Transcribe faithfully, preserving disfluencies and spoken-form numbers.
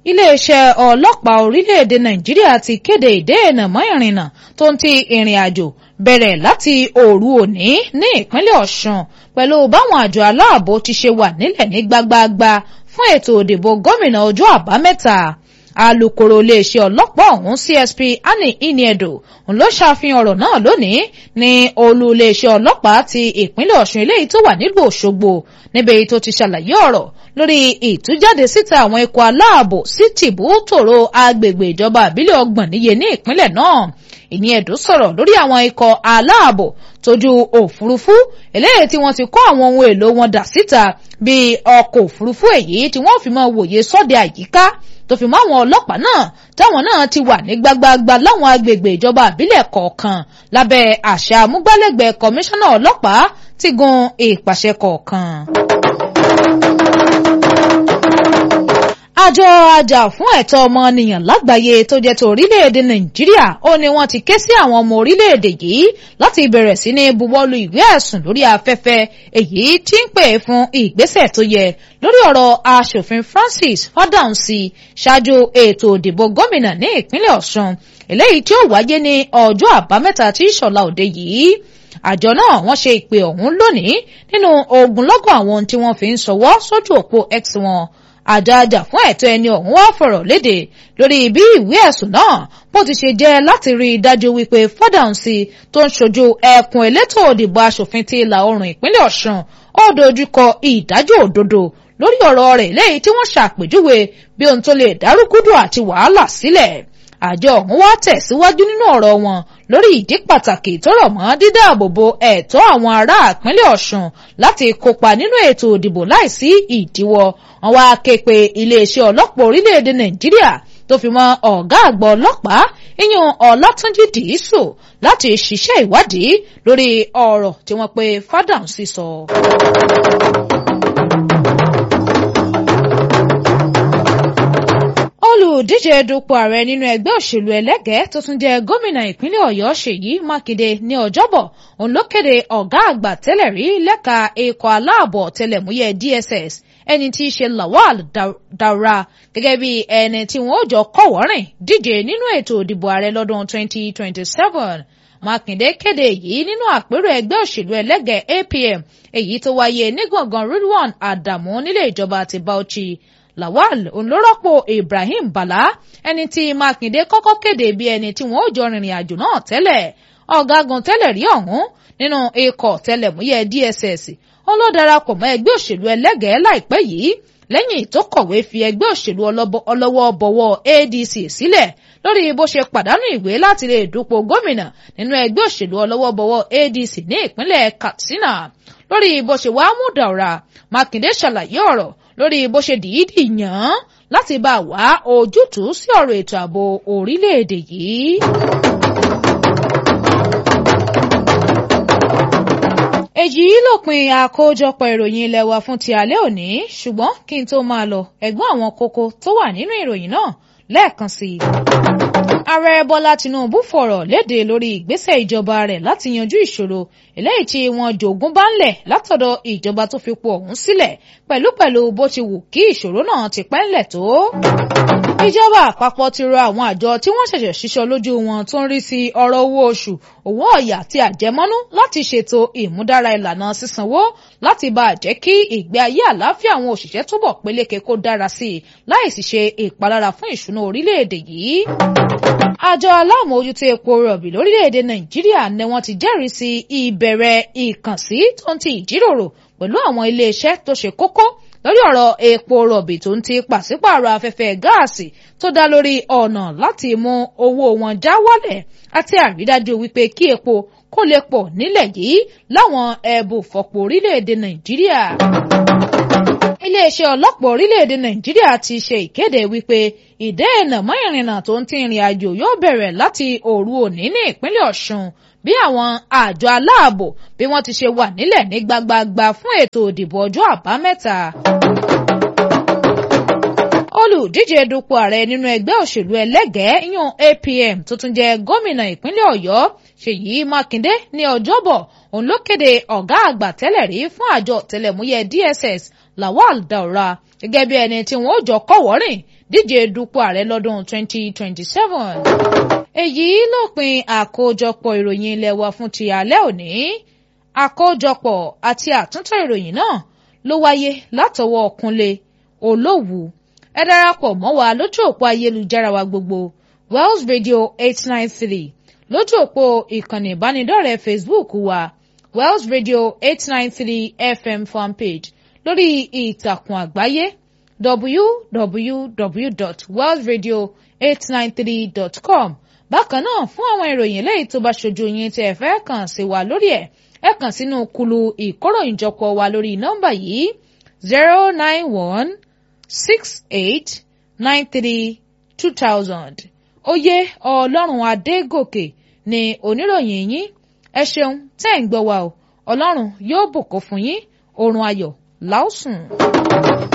iléeṣẹ́ ọlọ́pàá orílẹ̀-èdè Nàìjíríà ti kéde ìdènà mọ́ ìrìnnà tó ń ti ìrìn àjò bẹ̀rẹ̀ láti òru òní ní ìpínlẹ̀ Ọ̀ṣun pẹ̀lú báwọn àjọ aláàbò ti ṣe wà nílẹ̀ ní gbágbáágbá fún ètò ìdìbò gómìnà ọjọ́ àbámẹ́ta. Alukoro iléeṣẹ́ ọlọ́pàá ọ̀hún C S P Annie Iniedo ló ṣàfihàn ọ̀rọ̀ náà lónìí ní olú iléeṣẹ́ ọlọ́pàá ti ìpínlẹ̀ Ọ̀ṣun eléyìí tó wà nílùú Òṣogbo níbi tó ti ṣàlàyé ọ̀rọ̀ lórí ìtújáde síta àwọn ikọ̀ aláàbò sí tìbútòrò agbègbè ìjọba àbílẹ̀ ọgbọ̀n níye ní ìpínlẹ̀ náà. Iniedo sọ̀rọ̀ lórí àwọn ikọ̀ aláàbò tójú òfurufú eléyìí tí wọ́n ti kó àwọn ohun èlò wọn dà síta bíi ọkọ̀ òfurufú èyí tí wọ́n fi máa wòye sọ́dẹ àyíká tó fi mọ́ àwọn ọlọ́pàá náà táwọn náà ti wà ní gbágbáágbá láwọn agbègbè ìjọba àbílẹ̀ kọ̀ọ̀kan lábẹ́ àṣà amúgbálẹ́gbẹ̀ẹ́ kọmíṣánná ọlọ́pàá ti gun ìpàṣẹ kọ̀ọ̀kan. Àjọ ajá fún ẹ̀tọ́ ọmọnìyàn lágbàáyé tó jẹ́ ti orílẹ̀-èdè Nàìjíríà ó ní wọ́n ti ké sí àwọn ọmọ orílẹ̀-èdè yìí láti bẹ̀rẹ̀ sí ní buwọ́lu ìwé ẹ̀sùn lórí afẹ́fẹ́ èyí tí ń pè fún ìgbésẹ̀ tó yẹ lórí ọ̀rọ̀ aṣòfin Francis Fádáhùnsí ṣáájú ètò ìdìbò gómìnà ní ìpínlẹ̀ Ọ̀ṣun eléyìí tí ó wáyé ní ọjọ́ àbámẹ́ta tí ìṣọ̀lá òde yìí. Àjọ náà wọ́n ṣe ìpè ọ̀hún lónìí nínú ogunlọ́gọ̀ àwọn tí wọ́n fi ń ṣọwọ́ sójú òpó X wọn. Àjọ ajá fún ẹ̀tọ́ ẹni ọ̀hún wá fọ̀rọ̀ léde lórí bí ìwé ẹ̀sùn náà bó ti ṣe jẹ́ láti rí i dájú wípé Fádáhùnsí tó ń ṣojú ẹkùn elétò òdìbò aṣòfin ti ìlà oòrùn ìpínlẹ̀ Ọ̀ṣun ó dojúkọ ìdájọ́ òdodo lórí ọ̀rọ̀ rẹ̀ lẹ́yìn tí wọ́n ṣàpèjúwe bí ohun tó lè dárúgúdù àti wàhálà sílẹ̀. Àjọ ọ̀hún wá tẹ̀síwájú nínú ọ̀rọ̀ wọn lórí ìdí pàtàkì tó rọ̀ mọ́ dídáàbòbò ẹ̀tọ́ àwọn ará ìpínlẹ̀ Ọ̀ṣun láti kópa nínú ètò ìdìbò láìsí ìdíwọ́. Wọ́n wá ké pe iléeṣẹ́ ọlọ́pàá orílẹ̀-èdè Nàìjíríà tó fi mọ́ ọ̀gá àgbà ọlọ́pàá ìyún Ọlátúnjí Dìísù láti ṣiṣẹ́ ìwádìí lórí ọ̀rọ̀ tí wọ́n pe Fádáhùnsí sọ. Olùdíje dupò ààrẹ nínú ẹgbẹ́ òṣèlú ẹlẹ́gẹ̀ẹ́ tó tún jẹ́ gómìnà ìpínlẹ̀ Ọ̀yọ́ Ṣèyí Mákindé ní ọjọ́bọ̀ òun ló kéde ọ̀gá àgbà tẹ́lẹ̀ rí lẹ́ka ikọ̀ aláàbọ̀ ọ̀tẹlẹ̀múyẹ́ D S S ẹni tí í ṣe Lawal Daura gẹ́gẹ́ bí ẹni tí wọ́n ó jọ kọ́wọ́rìn díje nínú ètò ìdìbò ààrẹ lọ́dún twenty twenty-seven. Mákindé kéde yìí nínú àpérò ẹgbẹ́ òṣèlú ẹlẹ́gẹ̀ẹ́ A P M èyí tó wáyé ní gbọ̀ngàn Rilwan Adamu nílé ìjọba ti Bauchi. Lawal olórọ́pò Ibrahim Bala ẹni tí Mákindé kọ́kọ́ kéde bí ẹni tí wọ́n ó jọ rìnrìn àjò náà tẹ́lẹ̀. Ọ̀gágun tẹ́lẹ̀ rí ọ̀hún nínú ikọ̀ tẹlẹ̀múyẹ́ D S S ó ló darapọ̀ mọ́ ẹgbẹ́ òṣèlú ẹlẹ́gẹ̀ẹ́ láìpẹ́ yìí lẹ́yìn tó kọ̀wé fi ẹgbẹ́ òṣèlú ọlọ́wọ́ bọ̀wọ́ A D C sílẹ̀ lórí bó ṣe pàdánù ìwé láti lè dupò gómìnà nínú ẹgbẹ́ òṣèlú ọlọ́wọ́ bọ̀wọ́ A D C ní ìpínlẹ̀ Katsina. Lórí bó ṣe wá mú Daura, Mákindé ṣàlàyé ọ̀rọ̀ lórí bó ṣe dìídì yàn án láti bá wá ojútùú sí ọ̀rọ̀ ètò ààbò orílẹ̀-èdè yìí. Èyí lópin àkójọpọ̀ ìròyìn ilé wa fún ti alẹ́ òní, ṣùgbọ́n kí n tó máa lọ ẹ̀gbọ́n àwọn kókó tó wà nínú ìròyìn náà lẹ́ẹ̀kan sí i. Ààrẹ Bọ́lá Tinubu fọ̀rọ̀ léde lórí ìgbésẹ̀ ìjọba rẹ̀ láti yanjú ìṣòro eléyìí tí wọ́n jogún bá ńlẹ̀ látọ̀dọ̀ ìjọba tó fipò ọ̀hún sílẹ̀ pẹ̀lúpẹ̀lú bó ti wù kí ìṣòro náà ti pẹ́ ńlẹ̀ tó. Ìjọba àpapọ̀ ti rọ àwọn àjọ tí wọ́n ṣẹ̀ṣẹ̀ ṣiṣọ́ lójú wọn tó ń rí sí ọ̀rọ̀ owó oṣù, owó ọ̀yà àti àjẹmọ́nú láti ṣètò ìmúdára ìlànà sísanwó láti bá jẹ́ kí ìgbé ayé àlàáfíà àwọn òṣìṣẹ́ túbọ̀ peléke kó dára sí i láìsí ṣe ìpalára fún ìṣúná orílẹ̀-èdè yìí. Àjọ alámòójútó epo rọ̀bì lórílẹ̀-èdè Nàìjíríà ni wọ́n ti jẹ́rìí sí ìbẹ̀rẹ̀ ìkànsí tó ń ti ìjíròrò pẹ̀lú àwọn ilé-iṣẹ́ tó ṣe kókó lórí ọ̀rọ̀ epo rọ̀bì tó ń ti pàṣípààrọ̀ afẹ́fẹ́ gáàsì tó dá lórí ọ̀nà láti mú owó wọn já wálẹ̀ àti àrídájú wípé kí epo kó lè pọ̀ nílẹ̀ yìí láwọn ẹ̀bù fọ̀pọ̀ orílẹ̀-èdè Nàìjíríà. Iléeṣẹ́ ọlọ́pàá orílẹ̀-èdè Nàìjíríà ti ṣe ìkéde wípé ìdènà mọ́ ìrìnnà tó ń ti ìrìn àjò yóò bẹ̀rẹ̀ láti òru òní ní ìpínlẹ̀ Ọ̀ṣun bí àwọn àjọ aláàbò bí wọ́n ti ṣe wà nílẹ̀ ní gbaggbagba fún ètò ìdìbò ọjọ́ àbámẹ́ta. Olùdíje dupò ààrẹ nínú ẹgbẹ́ òṣèlú ẹlẹ́gẹ̀ẹ́ ìyún A P M tó tún jẹ́ gómìnà ìpínlẹ̀ Ọ̀yọ́ Ṣèyí Mákindé ní ọjọ́bọ̀ òun ló kéde ọ̀gá àgbà tẹ́lẹ̀ rí fún àjọ ọ̀tẹlẹ̀múyẹ́ D S S Lawal Daura gẹ́gẹ́ bí ẹni tí wọ́n ó jọ kọ́wọ́rìn díje dupò ààrẹ lọ́dún twenty twenty-seven. èyí lópin àkójọpọ̀ ìròyìn ilé wa fún ti alẹ́ òní. àkójọpọ̀ àti àtúntò ìròyìn náà ló wáyé látọwọ́ Kúnlé Olówù. ẹ darapọ̀ mọ́ wa lójú òpó ayélujára wa gbogbo Wells Radio eight nine three lójú òpó ìkànnì ìbánidọ́rẹ̀ẹ́ Facebook wa Wells Radio eight nine three F M fanpage lórí ìtàkùn àgbáyé w w w dot wells radio eight nine three dot com. bákan náà fún àwọn ìròyìn lẹ́yìn tó bá ṣojú yín tí ẹ fẹ́ kàn sí wa lórí ẹ̀ ẹ kàn sínú kulu ìkóròyìnjọpọ̀ wa lórí nọ́mbà yìí zero nine one six eight nine three two thousand. Oyè Ọlọ́run Adégòkè ni oníròyìn yín. ẹ ṣeun tẹ́ ń gbọ́ wa o Ọlọ́run yóò bùkún fún yín oorun ayọ̀ láòsùn.